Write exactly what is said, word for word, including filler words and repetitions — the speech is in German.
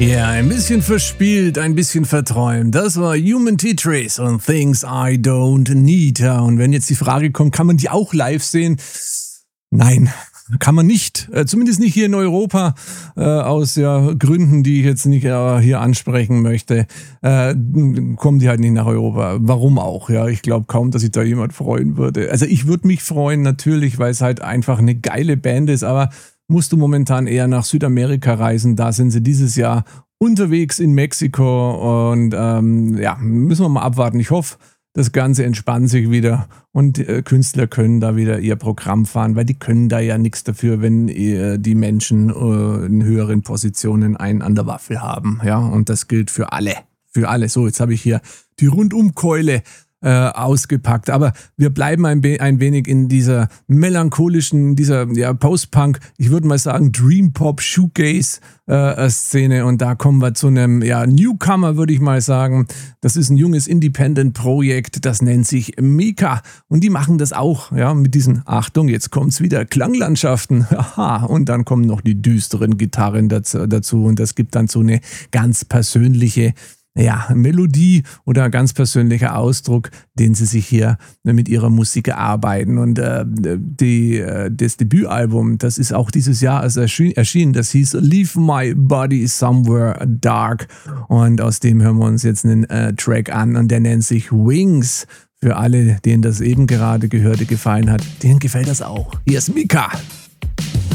Ja, ein bisschen verspielt, ein bisschen verträumt. Das war Human Tetris und Things I Don't Need. Ja, und wenn jetzt die Frage kommt, kann man die auch live sehen? Nein, kann man nicht. Äh, zumindest nicht hier in Europa, äh, aus ja, Gründen, die ich jetzt nicht äh, hier ansprechen möchte. Äh, kommen die halt nicht nach Europa. Warum auch? Ja, ich glaube kaum, dass sich da jemand freuen würde. Also ich würde mich freuen, natürlich, weil es halt einfach eine geile Band ist, aber musst du momentan eher nach Südamerika reisen. Da sind sie dieses Jahr unterwegs in Mexiko und ähm, ja, müssen wir mal abwarten. Ich hoffe, das Ganze entspannt sich wieder und äh, Künstler können da wieder ihr Programm fahren, weil die können da ja nichts dafür, wenn äh, die Menschen äh, in höheren Positionen einen an der Waffel haben. Ja, und das gilt für alle. Für alle. So, jetzt habe ich hier die Rundumkeule äh, ausgepackt. Aber wir bleiben ein, be- ein wenig in dieser melancholischen, dieser ja, Post-Punk, ich würde mal sagen Dream-Pop, Shoegaze-Szene äh, und da kommen wir zu einem ja, Newcomer, würde ich mal sagen. Das ist ein junges Independent-Projekt, das nennt sich Mika und die machen das auch, ja, mit diesen, Achtung, jetzt kommt's wieder, Klanglandschaften. Aha, und dann kommen noch die düsteren Gitarren dazu, dazu und das gibt dann so eine ganz persönliche ja, Melodie oder ganz persönlicher Ausdruck, den sie sich hier mit ihrer Musik erarbeiten. Und äh, die, äh, das Debütalbum, das ist auch dieses Jahr erschien, erschienen, das hieß Leave My Body Somewhere Dark. Und aus dem hören wir uns jetzt einen äh, Track an und der nennt sich Wings. Für alle, denen das eben gerade Gehörte gefallen hat, denen gefällt das auch. Hier ist Mika.